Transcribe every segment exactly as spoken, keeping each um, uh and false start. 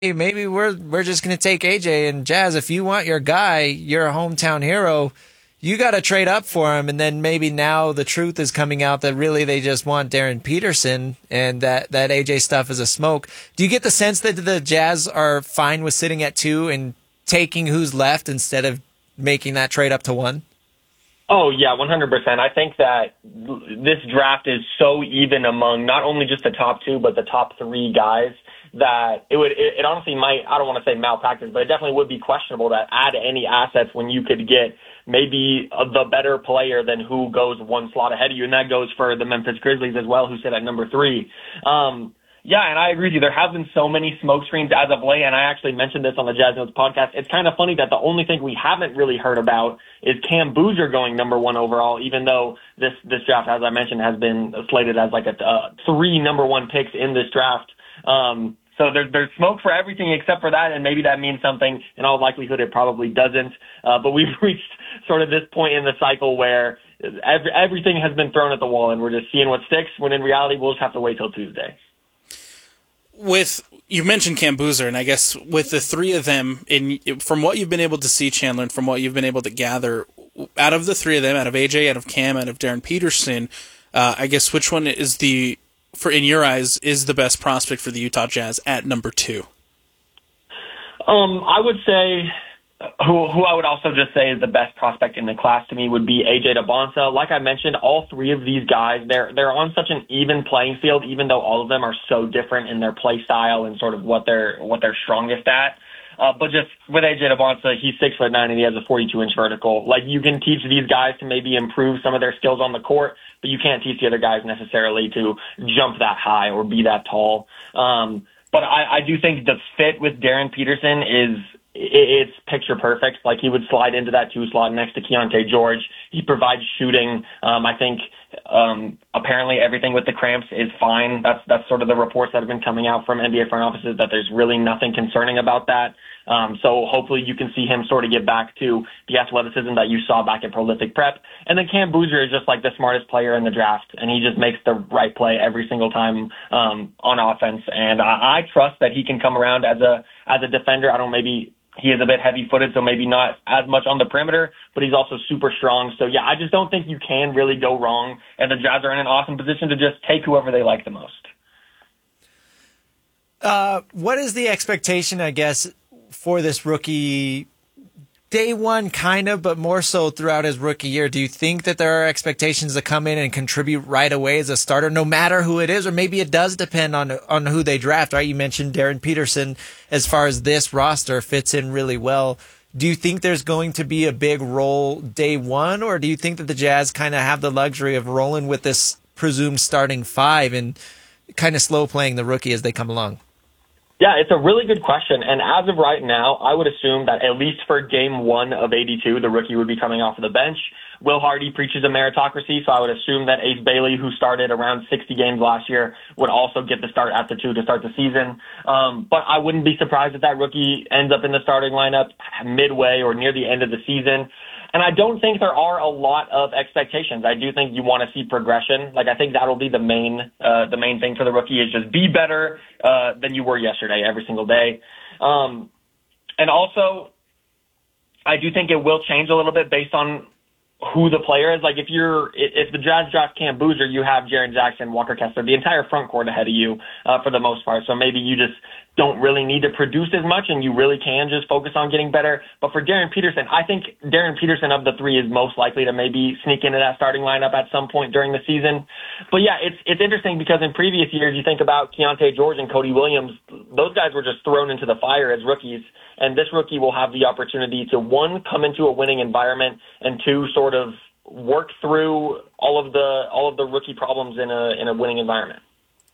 hey, maybe we're we're just going to take A J and Jazz. If you want your guy, your hometown hero, you got to trade up for him. And then maybe now the truth is coming out that really they just want Darren Peterson and that, that A J stuff is a smoke. Do you get the sense that the Jazz are fine with sitting at two and taking who's left instead of making that trade up to one? Oh, yeah, one hundred percent. I think that this draft is so even among not only just the top two, but the top three guys that it would, it, it honestly might, I don't want to say malpractice, but it definitely would be questionable to add any assets when you could get maybe the better player than who goes one slot ahead of you. And that goes for the Memphis Grizzlies as well, who sit at number three. Um, Yeah, and I agree with you. There have been so many smoke screens as of late, and I actually mentioned this on the Jazz Notes podcast. It's kind of funny that the only thing we haven't really heard about is Cam Boozer going number one overall, even though this this draft, as I mentioned, has been slated as like a uh, three number one picks in this draft. Um, so there's there's smoke for everything except for that, and maybe that means something. In all likelihood, it probably doesn't. Uh, but we've reached sort of this point in the cycle where every, everything has been thrown at the wall, and we're just seeing what sticks. When in reality, we'll just have to wait till Tuesday. With you mentioned Cam Boozer, and I guess with the three of them, in from what you've been able to see, Chandler, and from what you've been able to gather, out of the three of them, out of A J, out of Cam, out of Darren Peterson, uh, I guess which one is the, for in your eyes, is the best prospect for the Utah Jazz at number two? Um, I would say who who I would also just say is the best prospect in the class to me would be A J Debonsa. Like I mentioned, all three of these guys, they're they're on such an even playing field, even though all of them are so different in their play style and sort of what they're what they're strongest at. Uh, but just with A J Debonsa, he's six foot nine and he has a forty-two inch vertical. Like, you can teach these guys to maybe improve some of their skills on the court, but you can't teach the other guys necessarily to jump that high or be that tall. Um, but I, I do think the fit with Darren Peterson is it's picture perfect. Like, he would slide into that two slot next to Keontae George. He provides shooting. Um, I think um, apparently everything with the cramps is fine. That's that's sort of the reports that have been coming out from N B A front offices, that there's really nothing concerning about that. Um, so hopefully you can see him sort of get back to the athleticism that you saw back at Prolific Prep. And then Cam Boozer is just like the smartest player in the draft, and he just makes the right play every single time um, on offense. And I, I trust that he can come around as a as a defender. I don't maybe. He is a bit heavy-footed, so maybe not as much on the perimeter, but he's also super strong. So, yeah, I just don't think you can really go wrong, and the Jazz are in an awesome position to just take whoever they like the most. Uh, what is the expectation, I guess, for this rookie day one, kind of, but more so throughout his rookie year? Do you think that there are expectations to come in and contribute right away as a starter, no matter who it is? Or maybe it does depend on on who they draft, right? You mentioned Darren Peterson, as far as this roster fits in really well. Do you think there's going to be a big role day one, or do you think that the Jazz kind of have the luxury of rolling with this presumed starting five and kind of slow playing the rookie as they come along? Yeah, it's a really good question. And as of right now, I would assume that at least for game one of eighty-two, the rookie would be coming off of the bench. Will Hardy preaches a meritocracy, so I would assume that Ace Bailey, who started around sixty games last year, would also get the start at the two to start the season. Um, but I wouldn't be surprised if that rookie ends up in the starting lineup midway or near the end of the season. And I don't think there are a lot of expectations. I do think you want to see progression. Like, I think that'll be the main, uh, the main thing for the rookie, is just be better, uh, than you were yesterday every single day. Um, and also, I do think it will change a little bit based on who the player is. Like, if you're, if the Jazz draft Cam Boozer, you have Jaren Jackson, Walker Kessler, the entire front court ahead of you, uh, for the most part. So maybe you just don't really need to produce as much, and you really can just focus on getting better. But for Darren Peterson, I think Darren Peterson of the three is most likely to maybe sneak into that starting lineup at some point during the season. But yeah, it's it's interesting because in previous years, you think about Keontae George and Cody Williams, those guys were just thrown into the fire as rookies. And this rookie will have the opportunity to, one, come into a winning environment, and two, sort of work through all of the all of the rookie problems in a in a winning environment.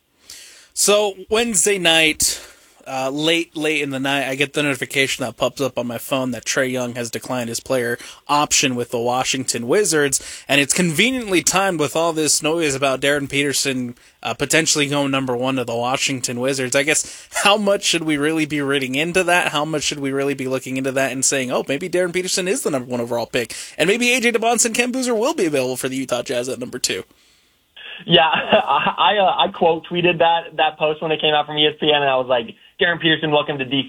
So Wednesday night, uh, late late in the night, I get the notification that pops up on my phone that Trae Young has declined his player option with the Washington Wizards, and it's conveniently timed with all this noise about Darren Peterson uh, potentially going number one to the Washington Wizards. I guess, how much should we really be reading into that? How much should we really be looking into that and saying, oh, maybe Darren Peterson is the number one overall pick, and maybe A J Debonsa and Cam Boozer will be available for the Utah Jazz at number two? Yeah, I I, uh, I quote tweeted that that post when it came out from E S P N, and I was like, Darren Peterson, welcome to D C.